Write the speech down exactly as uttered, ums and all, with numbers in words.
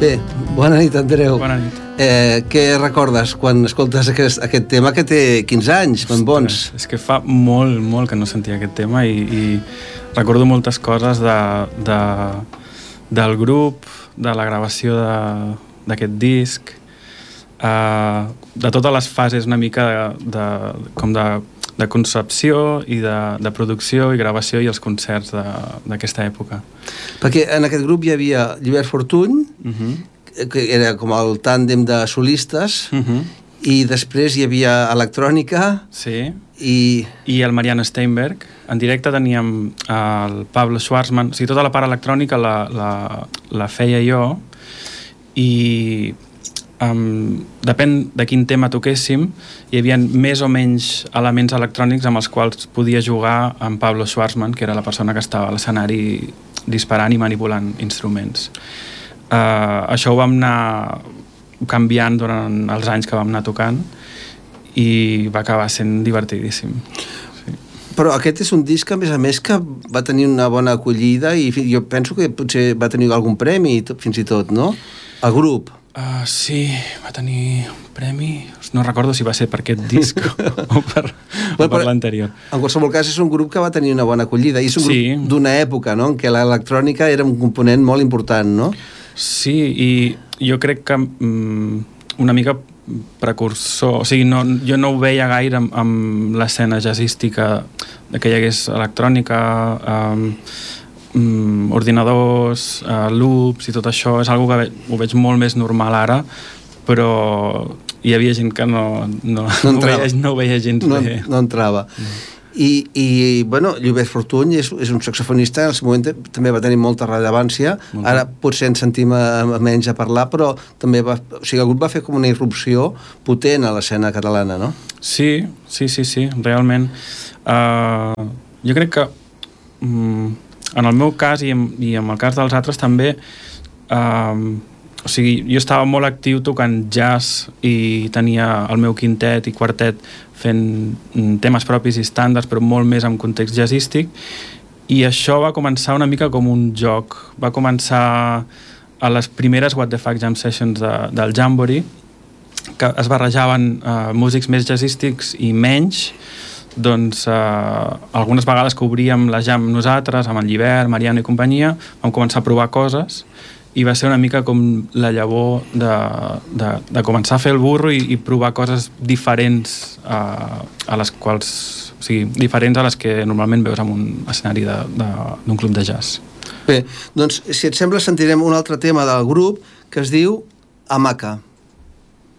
Bé, bona nit, Andreu. Bona nit. Eh, què recordes quan escoltes aquest, aquest tema que té quinze anys, ben bons? És que fa molt, molt que no sentia aquest tema i, i recordo moltes coses de, de, del grup, de la gravació d'aquest disc, eh, de totes les fases una mica de, de, com de, de concepció i de, de producció i gravació i els concerts d'aquesta època. Perquè en aquest grup hi havia Llibert Fortuny, Uh-huh. que era com el tàndem de solistes, Uh-huh. i després hi havia electrònica, Sí. i... I el Mariano Steinberg. En directe teníem el Pablo Schwarzman. O sigui, tota la part electrònica la, la, la feia jo i um, depèn de quin tema toquéssim, hi havia més o menys elements electrònics amb els quals podia jugar en Pablo Schwarzman, que era la persona que estava a l'escenari disparant i manipulant instruments. Uh, això ho vam anar canviant durant els anys que vam anar tocant i va acabar sent divertidíssim. Sí. Però aquest és un disc, a més a més, que va tenir una bona acollida i jo penso que potser va tenir algun premi, fins i tot, no? El grup. Uh, sí, va tenir un premi, no recordo si va ser per aquest disc o per, o per l'anterior. En qualsevol cas és un grup que va tenir una bona acollida i és un sí. grup d'una època, no?, en què l'electrònica era un component molt important, no? Sí, i jo crec que um, una mica precursor, o sigui, no, jo no ho veia gaire amb, amb l'escena jazzística de que hi hagués electrònica, um, um, ordinadors, uh, loops i tot això, és una que ho veig molt més normal ara, però hi havia gent que no, no, no, ho, veia, no ho veia gens no, bé. No entrava. Mm. I, i bueno, Llibert Fortuny és, és un saxofonista, en el seu moment també va tenir molta rellevància, molt ara potser ens sentim a, a menys a parlar, però també va, o sigui, el grup va fer com una irrupció potent a l'escena catalana, no? Sí, sí, sí, sí, realment. Uh, jo crec que um, en el meu cas i en, i en el cas dels altres també, uh, o sigui, jo estava molt actiu tocant jazz i tenia el meu quintet i quartet fent temes propis i estàndards, però molt més en context jazzístic, i això va començar una mica com un joc. Va començar a les primeres What the Fuck Jam Sessions de, del Jamboree, que es barrejaven uh, músics més jazzístics i menys, doncs uh, algunes vegades que obríem la jam nosaltres, amb el Llibert, Mariano i companyia, vam començar a provar coses, i va ser una mica com la llavor de, de, de començar a fer el burro i, i provar coses diferents a, a les quals, o sigui, diferents a les que normalment veus en un escenari d'un club de jazz. Bé, doncs si et sembla sentirem un altre tema del grup que es diu Hamaca.